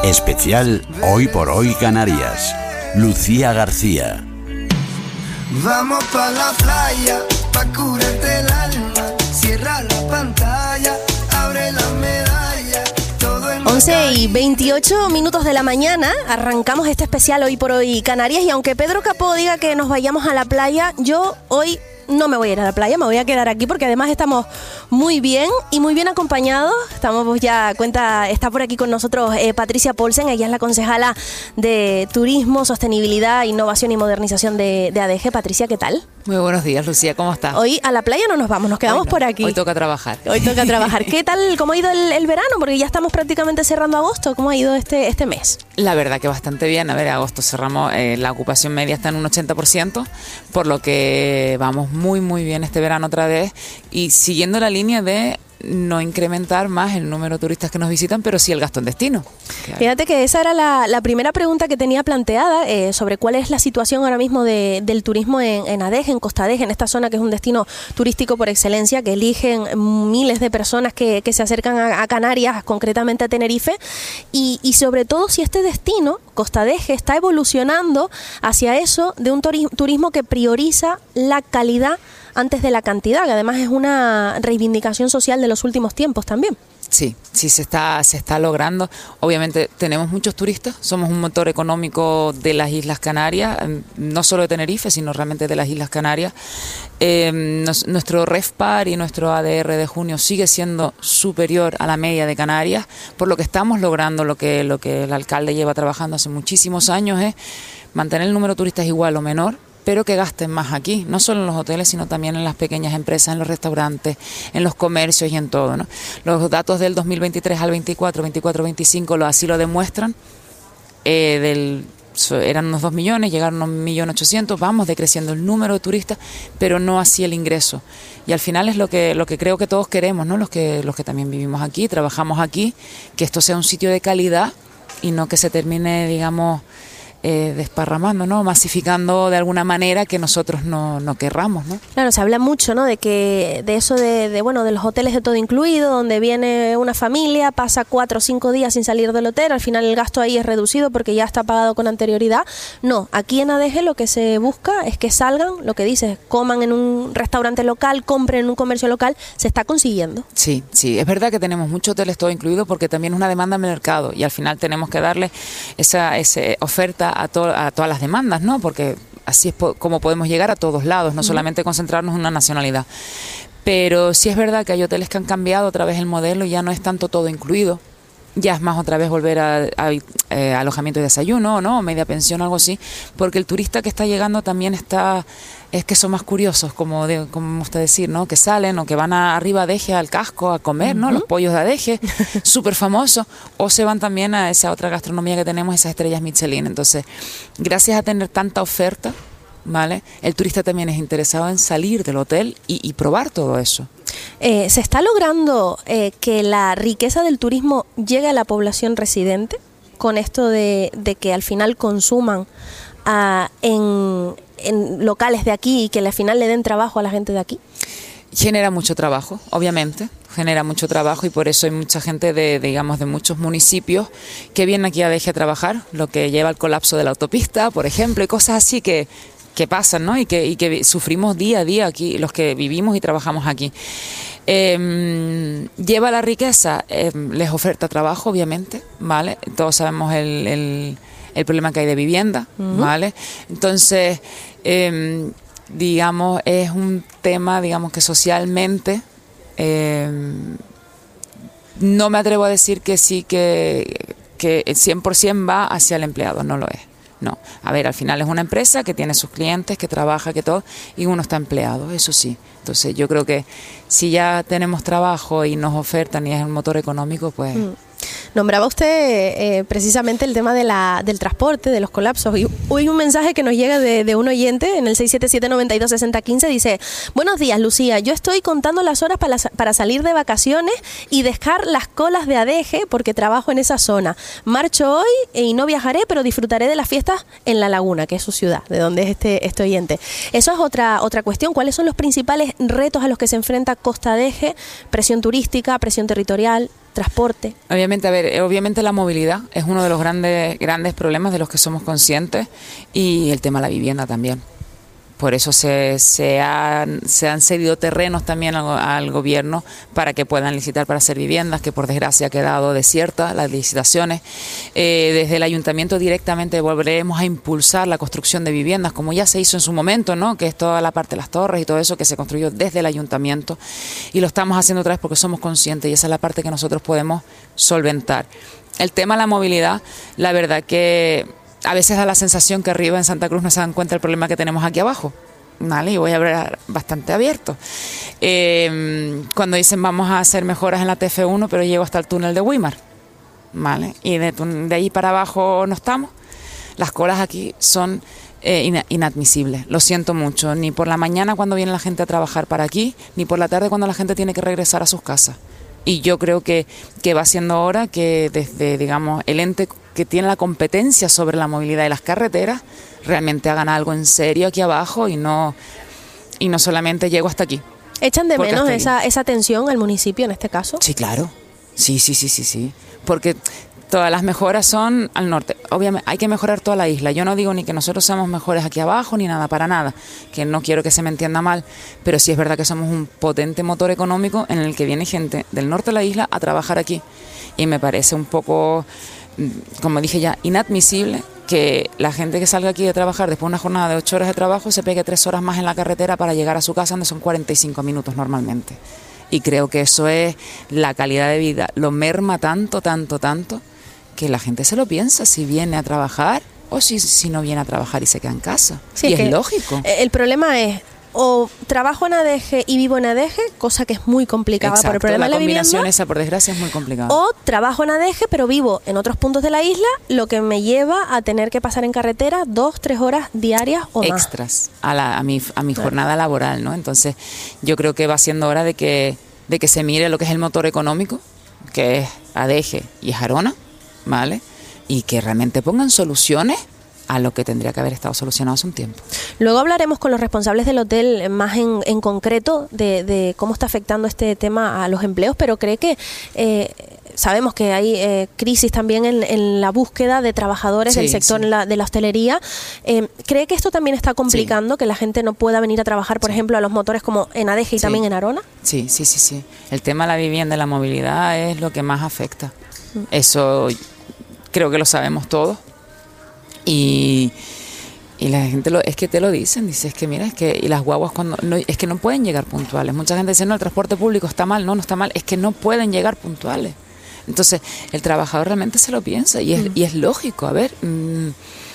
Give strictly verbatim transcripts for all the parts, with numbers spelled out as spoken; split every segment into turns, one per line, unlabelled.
Especial Hoy por Hoy Canarias. Lucía García.
Vamos pa' la playa, pa' curarte el alma. Cierra la pantalla, abre la medalla. Todo en
once y veintiocho minutos de la mañana, arrancamos este especial Hoy por Hoy Canarias. Y aunque Pedro Capó diga que nos vayamos a la playa, yo hoy no me voy a ir a la playa, me voy a quedar aquí porque además estamos muy bien y muy bien acompañados. Estamos ya, cuenta, está por aquí con nosotros eh, Patricia Paulsen, ella es la concejala de Turismo, Sostenibilidad, Innovación y Modernización de, de A D G. Patricia, ¿qué tal?
Muy buenos días, Lucía, ¿cómo estás?
Hoy a la playa no nos vamos, nos quedamos
hoy no,
por aquí.
Hoy toca trabajar.
Hoy toca trabajar. ¿Qué tal, cómo ha ido el, el verano? Porque ya estamos prácticamente cerrando agosto. ¿Cómo ha ido este, este mes?
La verdad que bastante bien. A ver, agosto cerramos, eh, la ocupación media está en un ochenta por ciento, por lo que vamos muy, muy bien este verano otra vez. Y siguiendo la línea de no incrementar más el número de turistas que nos visitan, pero sí el gasto en destino. Claro.
Fíjate que esa era la, la primera pregunta que tenía planteada eh, sobre cuál es la situación ahora mismo de, del turismo en, en A D G, en Costa D G, en esta zona que es un destino turístico por excelencia, que eligen miles de personas que, que se acercan a, a Canarias, concretamente a Tenerife, y, y sobre todo si este destino, Costa D G, está evolucionando hacia eso de un turismo que prioriza la calidad antes de la cantidad, que además es una reivindicación social de los últimos tiempos también.
Sí, sí se está, se está logrando. Obviamente tenemos muchos turistas, somos un motor económico de las Islas Canarias, no solo de Tenerife, sino realmente de las Islas Canarias. Eh, nos, nuestro RevPAR y nuestro A D R de junio sigue siendo superior a la media de Canarias, por lo que estamos logrando lo que, lo que el alcalde lleva trabajando hace muchísimos años, es mantener el número de turistas igual o menor, pero que gasten más aquí, no solo en los hoteles, sino también en las pequeñas empresas, en los restaurantes, en los comercios y en todo, ¿no? Los datos del dos mil veintitrés al veinticuatro, veinticuatro veinticinco lo, así lo demuestran. Eh, del, eran unos dos millones, llegaron a un millón ochocientos, vamos decreciendo el número de turistas, pero no así el ingreso. Y al final es lo que, lo que creo que todos queremos, ¿no? Los que, los que también vivimos aquí, trabajamos aquí, que esto sea un sitio de calidad y no que se termine, digamos, Eh, desparramando, ¿no? Masificando de alguna manera que nosotros no, no querramos, ¿no?
Claro, se habla mucho, ¿no? De que de eso de, de bueno, de los hoteles de todo incluido, donde viene una familia, pasa cuatro o cinco días sin salir del hotel, al final el gasto ahí es reducido porque ya está pagado con anterioridad. No, aquí en A D G lo que se busca es que salgan, lo que dices, coman en un restaurante local, compren en un comercio local, se está consiguiendo.
Sí, sí, es verdad que tenemos muchos hoteles todo incluido porque también es una demanda en el mercado y al final tenemos que darle esa, esa oferta A, to- a todas las demandas, ¿no? Porque así es po- como podemos llegar a todos lados, no uh-huh. solamente concentrarnos en una nacionalidad. Pero sí es verdad que hay hoteles que han cambiado otra vez el modelo y ya no es tanto todo incluido. Ya es más otra vez volver a, a, a eh, alojamiento y desayuno, ¿no? Media pensión, algo así, porque el turista que está llegando también está, es que son más curiosos, como de, como usted decir, ¿no? Que salen o que van a, arriba a Adeje al casco a comer, ¿no? Uh-huh. Los pollos de Adeje, súper famosos, o se van también a esa otra gastronomía que tenemos, esas estrellas Michelin. Entonces, gracias a tener tanta oferta, ¿vale? El turista también es interesado en salir del hotel y, y probar todo eso.
Eh, ¿Se está logrando eh, que la riqueza del turismo llegue a la población residente con esto de, de que al final consuman uh, en, en locales de aquí y que al final le den trabajo a la gente de aquí?
Genera mucho trabajo, obviamente, genera mucho trabajo y por eso hay mucha gente de, digamos, de muchos municipios que vienen aquí a Adeje a trabajar, lo que lleva al colapso de la autopista, por ejemplo, y cosas así que que pasan, ¿no? Y que, y que sufrimos día a día aquí, los que vivimos y trabajamos aquí. Eh, lleva la riqueza, eh, les oferta trabajo, obviamente, ¿vale? Todos sabemos el, el, el problema que hay de vivienda, uh-huh. ¿vale? Entonces, eh, digamos, es un tema, digamos, que socialmente eh, no me atrevo a decir que sí, que, que el cien por ciento va hacia el empleado, no lo es. No, a ver, al final es una empresa que tiene sus clientes, que trabaja, que todo, y uno está empleado, eso sí. Entonces yo creo que si ya tenemos trabajo y nos ofertan y es el motor económico, pues... Mm.
Nombraba usted eh, precisamente el tema de la, del transporte, de los colapsos. Y hoy un mensaje que nos llega de, de un oyente en el seis siete siete, nueve dos, seis cero uno cinco dice: buenos días, Lucía, yo estoy contando las horas para, para salir de vacaciones y dejar las colas de Adeje porque trabajo en esa zona. Marcho hoy y no viajaré, pero disfrutaré de las fiestas en La Laguna, que es su ciudad, de donde es este, este oyente. Eso es otra, otra cuestión. ¿Cuáles son los principales retos a los que se enfrenta Costa Adeje? Presión turística, presión territorial. transporte.
Obviamente, a ver, obviamente la movilidad es uno de los grandes, grandes problemas de los que somos conscientes, y el tema de la vivienda también. Por eso se, se, han, se han cedido terrenos también al, al gobierno para que puedan licitar para hacer viviendas, que por desgracia ha quedado desiertas las licitaciones. Eh, desde el ayuntamiento directamente volveremos a impulsar la construcción de viviendas, como ya se hizo en su momento, ¿no? Que es toda la parte de las torres y todo eso que se construyó desde el ayuntamiento, y lo estamos haciendo otra vez porque somos conscientes, y esa es la parte que nosotros podemos solventar. El tema de la movilidad, la verdad que a veces da la sensación que arriba en Santa Cruz no se dan cuenta del problema que tenemos aquí abajo, ¿vale? Y voy a hablar bastante abierto. Eh, cuando dicen vamos a hacer mejoras en la T F uno, pero llego hasta el túnel de Güímar, ¿vale? Y de, de ahí para abajo no estamos. Las colas aquí son eh, ina- inadmisibles, lo siento mucho, ni por la mañana cuando viene la gente a trabajar para aquí, ni por la tarde cuando la gente tiene que regresar a sus casas. Y yo creo que, que va siendo hora que desde, digamos, el ente que tiene la competencia sobre la movilidad de las carreteras realmente hagan algo en serio aquí abajo, y no, y no solamente llego hasta aquí.
¿Echan de
Porque
menos
hasta
esa, esa atención al municipio en este caso?
Sí, claro. Sí, sí, sí, sí, sí. Porque todas las mejoras son al norte. Obviamente hay que mejorar toda la isla. Yo no digo ni que nosotros seamos mejores aquí abajo ni nada, para nada, que no quiero que se me entienda mal, pero sí es verdad que somos un potente motor económico en el que viene gente del norte de la isla a trabajar aquí. Y me parece un poco, como dije ya, inadmisible que la gente que salga aquí de trabajar después de una jornada de ocho horas de trabajo se pegue tres horas más en la carretera para llegar a su casa, donde son cuarenta y cinco minutos normalmente. Y creo que eso es la calidad de vida. Lo merma tanto, tanto, tanto, que la gente se lo piensa si viene a trabajar o si, si no viene a trabajar y se queda en casa.
Sí,
y
es
es
que
lógico.
El problema es, o trabajo en Adeje y vivo en Adeje, cosa que es muy complicada por el problema
la
de la
combinación
vivienda,
esa, por desgracia, es muy complicada.
o trabajo en Adeje pero vivo en otros puntos de la isla, lo que me lleva a tener que pasar en carretera dos, tres horas diarias o más.
Extras a, la, a mi, a mi jornada laboral, ¿no? Entonces, yo creo que va siendo hora de que, de que se mire lo que es el motor económico, que es Adeje y es Arona, ¿vale? Y que realmente pongan soluciones a lo que tendría que haber estado solucionado hace un tiempo.
Luego hablaremos con los responsables del hotel más en, en concreto de, de cómo está afectando este tema a los empleos, pero cree que eh, sabemos que hay eh, crisis también en, en la búsqueda de trabajadores
Sí,
del sector
sí.
la, de la hostelería. Eh, ¿Cree que esto también está complicando
Sí.
que la gente no pueda venir a trabajar, por
Sí.
ejemplo, a los motores como en Adeje y
Sí.
también en Arona?
Sí, sí, sí, sí. El tema de la vivienda y la movilidad es lo que más afecta. Eso creo que lo sabemos todos. Y, y la gente lo, es que te lo dicen, dice, es que mira, es que y las guaguas cuando no, es que no pueden llegar puntuales. Mucha gente dice, no, el transporte público está mal, no, no está mal, es que no pueden llegar puntuales. Entonces, el trabajador realmente se lo piensa y es, mm. y es lógico. A ver, mmm,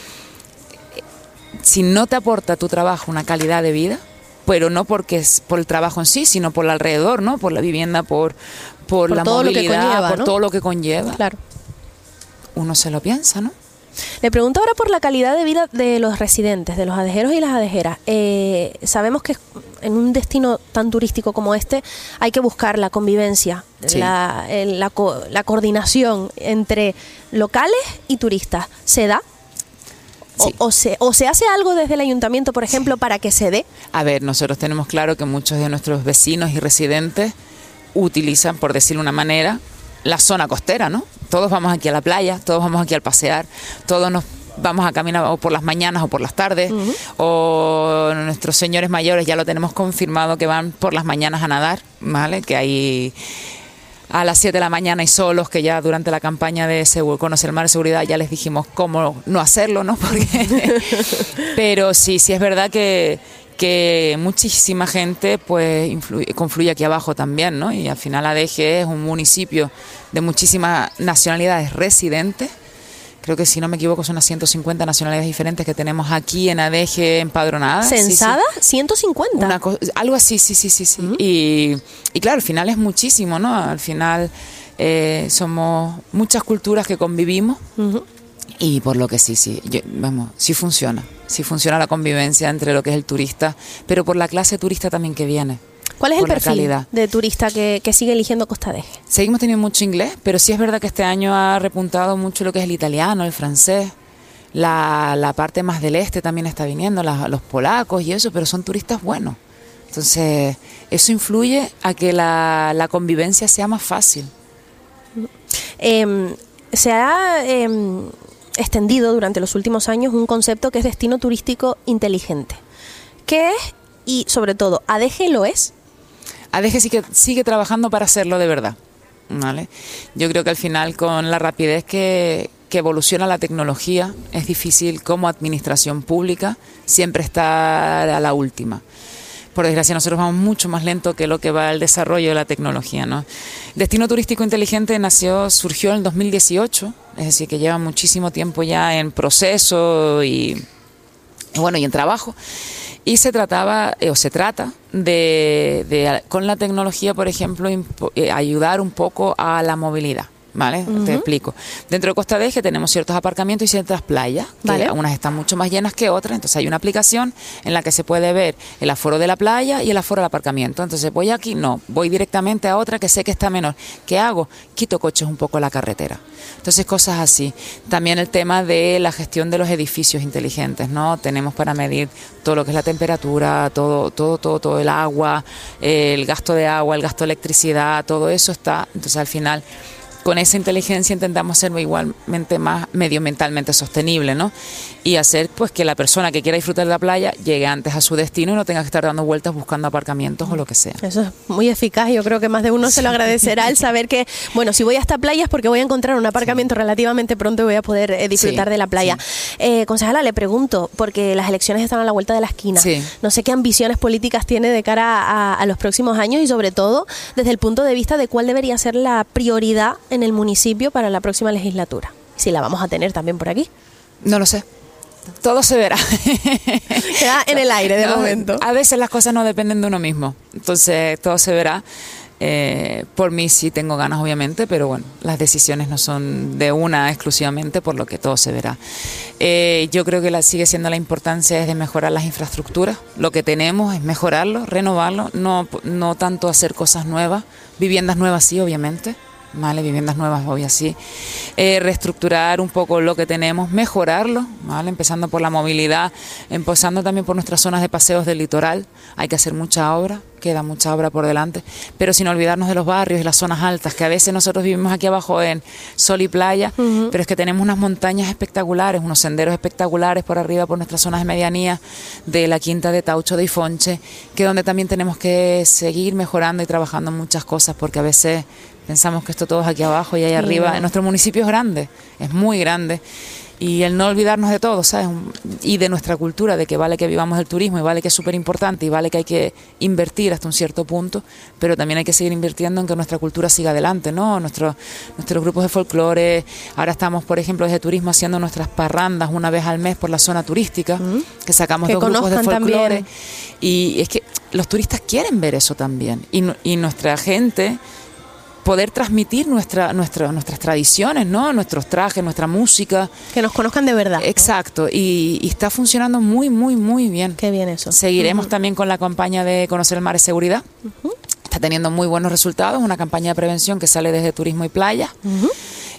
si no te aporta tu trabajo una calidad de vida, pero no porque es por el trabajo en sí, sino por el alrededor, ¿no? Por la vivienda, por, por, por la
todo
movilidad,
lo que conlleva,
por
¿no?
todo lo que conlleva.
Claro.
Uno se lo piensa, ¿no?
Le pregunto ahora por la calidad de vida de los residentes, de los adejeros y las adejeras. Eh, sabemos que en un destino tan turístico como este hay que buscar la convivencia,
Sí.
la, el- la, co- la coordinación entre locales y turistas. ¿Se da?
Sí.
O, o, se, ¿O se hace algo desde el ayuntamiento, por ejemplo, sí. para que se dé?
A ver, nosotros tenemos claro que muchos de nuestros vecinos y residentes utilizan, por decirlo de una manera, la zona costera, ¿no? Todos vamos aquí a la playa, todos vamos aquí al pasear, todos nos vamos a caminar o por las mañanas o por las tardes, uh-huh. o nuestros señores mayores ya lo tenemos confirmado que van por las mañanas a nadar, ¿vale? Que hay a las siete de la mañana y solos, que ya durante la campaña de Seguro, Conocer el Mar de Seguridad ya les dijimos cómo no hacerlo, ¿no? Porque pero sí, sí es verdad que que muchísima gente pues influye, confluye aquí abajo también, ¿no? Y al final Adeje es un municipio de muchísimas nacionalidades residentes. Creo que si no me equivoco son unas ciento cincuenta nacionalidades diferentes que tenemos aquí en Adeje empadronadas.
¿Censadas?
Sí, sí.
¿ciento cincuenta?
Una co- algo así, sí, sí, sí, sí.
Uh-huh.
Y, y claro, al final es muchísimo, ¿no? Al final eh, somos muchas culturas que convivimos. Uh-huh. Y por lo que sí, sí, yo, vamos, sí funciona, sí funciona la convivencia entre lo que es el turista, pero por la clase turista también que viene.
¿Cuál es el
por la
perfil
calidad.
de turista que, que sigue eligiendo Costa Adeje?
Seguimos teniendo mucho inglés, pero sí es verdad que este año ha repuntado mucho lo que es el italiano, el francés, la, la parte más del este también está viniendo, la, los polacos y eso, pero son turistas buenos. Entonces, eso influye a que la, la convivencia sea más fácil.
Eh, se ha eh, extendido durante los últimos años un concepto que es destino turístico inteligente. ¿Qué es? Y sobre todo, ¿Adeje lo es?
Adeje sigue, sigue trabajando para hacerlo de verdad, ¿vale? Yo creo que al final, con la rapidez que, que evoluciona la tecnología, es difícil como administración pública siempre estar a la última. Por desgracia, nosotros vamos mucho más lento que lo que va el desarrollo de la tecnología, ¿no? Destino Turístico Inteligente nació, surgió en el dos mil dieciocho, es decir, que lleva muchísimo tiempo ya en proceso y, y bueno, y en trabajo. Y se trataba, eh, o se trata, de, de con la tecnología, por ejemplo, impo, eh, ayudar un poco a la movilidad. ¿Vale? Uh-huh. Te explico. Dentro de Costa Adeje tenemos ciertos aparcamientos y ciertas playas, que ¿vale? Unas están mucho más llenas que otras, entonces hay una aplicación en la que se puede ver el aforo de la playa y el aforo del aparcamiento. Entonces voy aquí, no, voy directamente a otra que sé que está menor. ¿Qué hago? Quito coches un poco a la carretera. Entonces cosas así. También el tema de la gestión de los edificios inteligentes, ¿no? Tenemos para medir todo lo que es la temperatura, todo, todo, todo, todo el agua, el gasto de agua, el gasto de electricidad, todo eso está. Entonces al final, con esa inteligencia intentamos hacerlo igualmente más medioambientalmente sostenible, ¿no? Y hacer pues que la persona que quiera disfrutar de la playa llegue antes a su destino y no tenga que estar dando vueltas buscando aparcamientos o lo que sea.
Eso es muy eficaz, yo creo que más de uno se lo agradecerá el saber que, bueno, si voy a esta playa es porque voy a encontrar un aparcamiento sí. relativamente pronto y voy a poder eh, disfrutar sí, de la playa. Sí. Eh, concejala, le pregunto, porque las elecciones están a la vuelta de la esquina, sí. no sé qué ambiciones políticas tiene de cara a, a los próximos años y sobre todo desde el punto de vista de cuál debería ser la prioridad en el municipio para la próxima legislatura. Si la vamos a tener también por aquí.
No lo sé. Todo se verá.
Queda en el aire de
no,
momento.
A veces las cosas no dependen de uno mismo. Entonces todo se verá. Eh, por mí sí tengo ganas, obviamente, pero bueno, las decisiones no son de una exclusivamente, por lo que todo se verá. Eh, yo creo que la, sigue siendo la importancia es de mejorar las infraestructuras. Lo que tenemos es mejorarlo, renovarlo, no, no tanto hacer cosas nuevas. Viviendas nuevas sí, obviamente. ¿Vale? Viviendas nuevas, voy así, eh, reestructurar un poco lo que tenemos, mejorarlo, ¿vale? Empezando por la movilidad, empezando también por nuestras zonas de paseos del litoral. Hay que hacer mucha obra, queda mucha obra por delante, pero sin olvidarnos de los barrios y las zonas altas, que a veces nosotros vivimos aquí abajo en sol y playa, uh-huh. pero es que tenemos unas montañas espectaculares, unos senderos espectaculares por arriba, por nuestras zonas de medianía, de la Quinta de Taucho de Ifonche, que donde también tenemos que seguir mejorando y trabajando en muchas cosas, porque a veces pensamos que esto todo es aquí abajo y ahí arriba. Sí. Nuestro municipio es grande, es muy grande. Y el no olvidarnos de todo, ¿sabes? Y de nuestra cultura, de que vale que vivamos del turismo y vale que es súper importante y vale que hay que invertir hasta un cierto punto, pero también hay que seguir invirtiendo en que nuestra cultura siga adelante, ¿no? Nuestro, nuestros grupos de folclore, ahora estamos, por ejemplo, desde turismo haciendo nuestras parrandas una vez al mes por la zona turística, mm. que sacamos que dos grupos de folclore. Y es que los turistas quieren ver eso también. Y, y nuestra gente poder transmitir nuestra, nuestra, nuestras tradiciones, ¿no? Nuestros trajes, nuestra música.
Que nos conozcan de verdad.
Exacto, ¿no? y, y está funcionando muy, muy, muy bien.
Qué bien eso.
Seguiremos uh-huh. también con la campaña de Conocer el Mar es Seguridad. Uh-huh. Está teniendo muy buenos resultados, una campaña de prevención que sale desde Turismo y Playa. Uh-huh.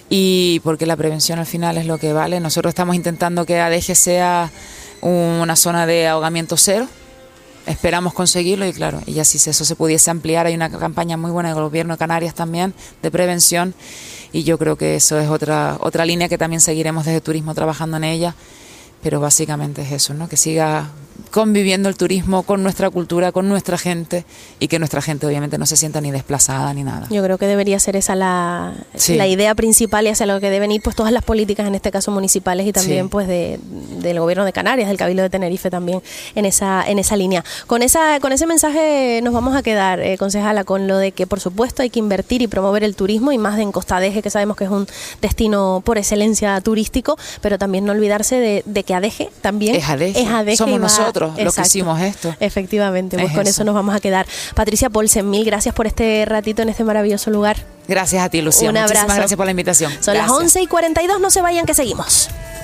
Y porque la prevención al final es lo que vale. Nosotros estamos intentando que Adeje sea una zona de ahogamiento cero. Esperamos conseguirlo y claro, y ya si eso se pudiese ampliar, hay una campaña muy buena del gobierno de Canarias también de prevención y yo creo que eso es otra otra línea que también seguiremos desde turismo trabajando en ella, pero básicamente es eso, ¿no? Que siga conviviendo el turismo con nuestra cultura, con nuestra gente y que nuestra gente obviamente no se sienta ni desplazada ni nada.
Yo creo que debería ser esa la, sí. la idea principal y hacia lo que deben ir pues todas las políticas, en este caso municipales y también sí. pues de, del gobierno de Canarias, del Cabildo de Tenerife también en esa en esa línea. Con esa con ese mensaje nos vamos a quedar, eh, concejala, con lo de que por supuesto hay que invertir y promover el turismo y más en Costa Adeje, que sabemos que es un destino por excelencia turístico, pero también no olvidarse de, de que Adeje también
es Adeje,
es Adeje
somos nosotros
Exacto.
los que hicimos esto.
Efectivamente, pues
es
con
eso.
eso nos vamos a quedar. Patricia Paulsen, mil gracias por este ratito en este maravilloso lugar.
Gracias a ti, Lucía.
Un
Muchísimas
abrazo.
gracias por la invitación.
Son
gracias.
las once y cuarenta y dos, no se vayan que seguimos.